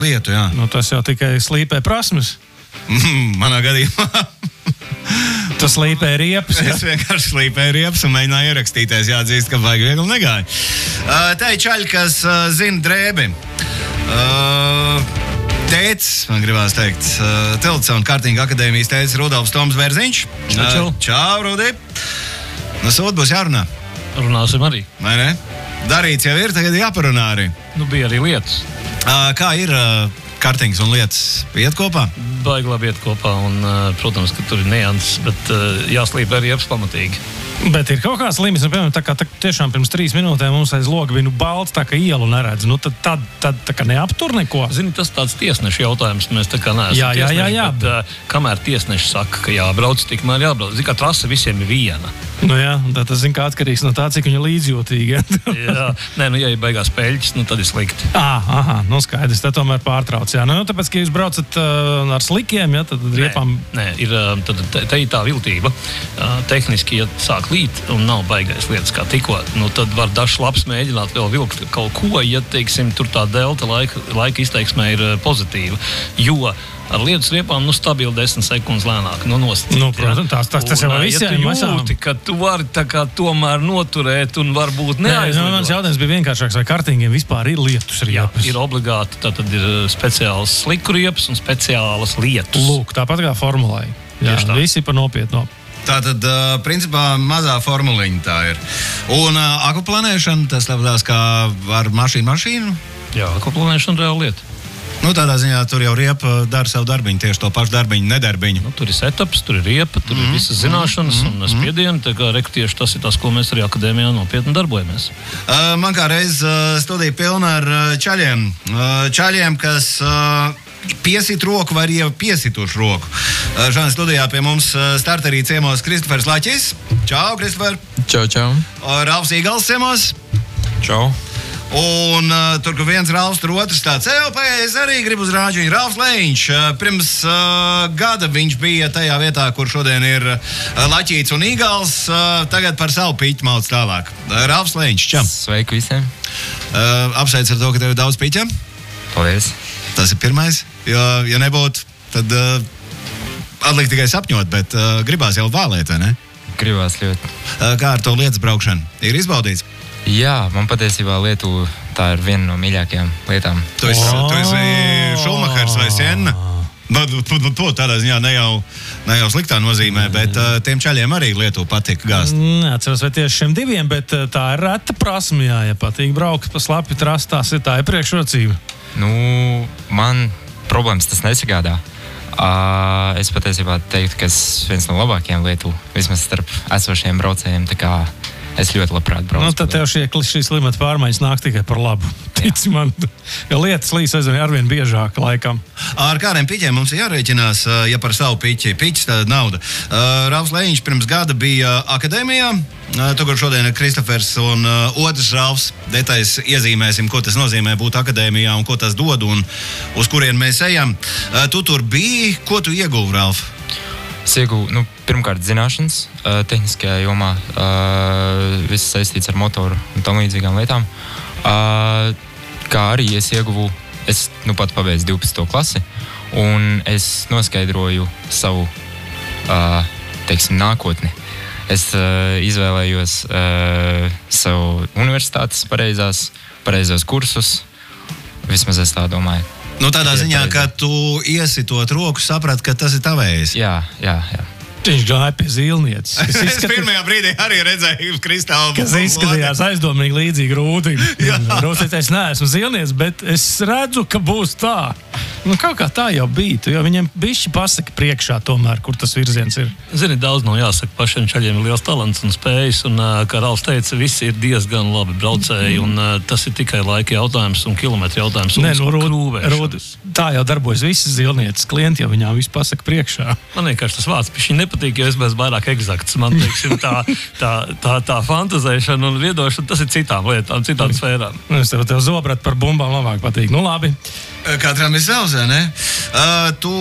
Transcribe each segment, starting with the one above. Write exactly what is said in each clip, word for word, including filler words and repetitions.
lietu, jā. Nu, tas jau tikai slīpē prasmes. Mm, manā gadījumā. Tas slīpē riepas, jā? Es vienkārši slīpēju riepas un mēģināju ierakstīties. Jāatzīst, ka vajag viegli negāja. Uh, tā ir čaļi, kas uh, zina drēbi. Uh, Tētis, man gribās teikt, uh, Telcona Kartinga akadēmijas tētis Rudolfs Toms Vērziņš. Čau, čau. Uh, čau, Rudi. Nu, sūd būs jārunā. Runāsim arī. Vai ne? Darīts jau ir, tagad jāparunā arī. Nu, bija arī lietas. Uh, kā ir uh, kartings un lietas? Iet kopā? Baigi labi iet kopā un, uh, protams, ka tur ir nianses, bet uh, jāslīp arī riepas pamatīgi. Bet ir kaut kāds limits, nu, piemēram, tā kā tā, tiešām pirms trīs minūtēm mums aiz loga bija nu, balts, tā kā ielu neredz. Nu, tad, tad, tad tā kā neaptur neko. Zini, tas tāds tiesneša jautājums, mēs tā kā neesam jā, jā, jā, jā. bet uh, kamēr tiesneši saka, ka jābrauc, tikmēr jābrauc. Zini, kā trase visiem ir viena. Nu jā, tad tas, zin, kā atkarīgs no tā, cik viņa līdzjūtīgi. jā, nē, nu, ja ir beigās peļķis, nu, tad ir slikti. À, aha, nu skaidrs, tad tomēr pārtrauc, jā. Nu, nu tāpēc, ka jūs braucat uh, ar slikiem, jā, tad riepām... Nē, nē ir, tad te, te ir tā viltība. Uh, tehniski, ja sāk līt un nav baigais lietas kā tikko, nu, tad var dažs labs mēģināt vēl vilkt kaut ko, ja, teiksim, tur tā delta laika, laika izteiksmē ir pozitīva. Jo ar lietus riepām, nu, stabili desmit sekundes lēnāk, nu, nosacīt. Nu, protams, tās, tas, tas jau un, visiem ja tu jūti, ka tu vari tā kā tomēr noturēt un varbūt neaizlidot. Nē, mans jautājums bija vienkāršāks, vai kartingiem vispār ir lietus riepas? Ir obligāti, tad ir speciāls sliku riepas un speciālas lietus. Lūk, tāpat kā formulai. Jā, tā. Visi par nopietno. Tā tad, uh, principā, mazā formuliņa tā ir. Un uh, akuplanēšana, tas tāpēc kā ar mašīnu mašīnu? Jā, akuplanēšana reāla lieta. Nu, tādā ziņā tur jau riepa dara savu darbiņu, tieši to pašu darbiņu, nedarbiņu. Nu, tur ir setups, tur ir riepa, tur mm, ir visas zināšanas mm, un spiedieni. Tā kā reku tieši tas ir tas, ko mēs arī akadēmijā nopietni darbojamies. Uh, man kā reiz uh, studija pilna ar uh, čaļiem. Uh, čaļiem, kas uh, piesit roku vai jau piesituši roku. Uh, Žāna studijā pie mums uh, starterī ciemos Kristofers Laķis. Čau, Kristofer. Čau, čau. Uh, Ralfs Īgals ciemos. Čau. Un uh, tur, kur viens Ralfs, tur otrs tāds, Eiropā, es arī gribu uz rāģiņu. Ralfs Leņš, uh, pirms uh, gada viņš bija tajā vietā, kur šodien ir uh, Laķīts un Īgals, uh, tagad par savu piķu malc tālāk. Uh, Ralfs Leņš, čau. Sveiki visiem. Uh, apsveic ar to, ka tev ir daudz piķa. Paldies. Tas ir pirmais, jo, ja nebūtu, tad uh, atliek tikai sapņot, bet uh, gribās jau vēlēt, vai ne? Gribās ļoti. Uh, kā ar to lietas braukšanu? Ir izbaudīts? Jā, man patiesībā Lietuva tā ir viena no mīļākajām lietām. Tu esi, oh. tu esi Šumahers vai Sienna? Nu, nu, to tādā ziņā ne jau, ne jau sliktā nozīmē, bet uh, tiem čaļiem arī Lietuva patīk gāzt. Neatceros, vai tieši šiem diviem, bet uh, tā ir reta prasme, jā, ja patīk braukt pa slapi trastās, ir tā ir priekšrocība. Nu, man problēmas tas nesagādā. Uh, es patiesībā teiktu, ka es viens no labākajiem Lietuvu, vismaz starp esošiem braucējiem, tā kā es ļoti labprāt braucu. Nu, tad tev šie, šīs klimata pārmaiņas nāk tikai par labu. Tici man, jo lietas līs aizvien arvien biežāk laikam. Ar kādiem piķiem mums ir jārēķinās, ja par savu piķi. Piķis tāda nauda. Uh, Ralfs Leņš pirms gada bija akadēmijā. Uh, tur, kur šodien ir Kristofers un uh, otrs Ralfs. Detaļas iezīmēsim, ko tas nozīmē būt akadēmijā un ko tas dod un uz kurien mēs ejam. Uh, tu tur biji. Ko tu ieguvi, Ralf? Es ieguvu, nu, pirmkārt, zināšanas uh, tehniskajā jomā, uh, viss saistīts ar motoru un tam līdzīgām lietām. Uh, kā arī es ieguvu, es nu pat pabeidzu divpadsmito klasi, un es noskaidroju savu, uh, teiksim, nākotni. Es uh, izvēlējos uh, savu universitātes pareizās, pareizos kursus, vismaz es tā domāju. Nu, tādā ziņā, ka tu iesitot roku, saprati, ka tas ir tavējs. Jā, jā, jā. Viņš gāja pie zīlnieces. Es izskatījās... pirmajā brīdī arī redzēju kristālu. Kas izskatījās aizdomīgi līdzīgi Rūtiņu. Rūtiņ, es neesmu zīlnieks, bet es redzu, ka būs tā. Nu, kaut kā tā jau bija. Jo viņiem bišķi pasaka priekšā tomēr, kur tas virziens ir. Zini, daudz nav jāsaka. Pašiem čaļiem ir liels talants un spējas. Un, kā Ralfs teica, visi ir diezgan labi braucēji. Un tas ir tikai laika jautājums un kilometru jautājums. Nē, nu, Rūd, tā jau darbojas visas zīlnieces. Klienti jau viņām visu pasaka priekšā. Man vienkārši tas vārds pišķi nepatīk, jo es būs vairāk eksakts. Man, teiksim, tā, tā, tā, tā fantazēšana un viedošana, tas ir citām lietām, citām sfērām. Es tev, tev zobrat par bumbām labāk patīk. Nu, labi. Katram ir savs, ne? Uh, tu,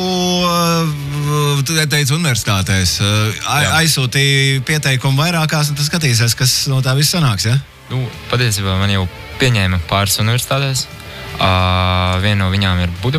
uh, tu teici universitātēs. Uh, aizsūtīji pieteikumu vairākās, un tu skatīsies, kas no tā viss sanāks, ja? Nu, patiesībā man jau pieņēma pāris universitātēs. Uh, viena no viņām ir Budapešta.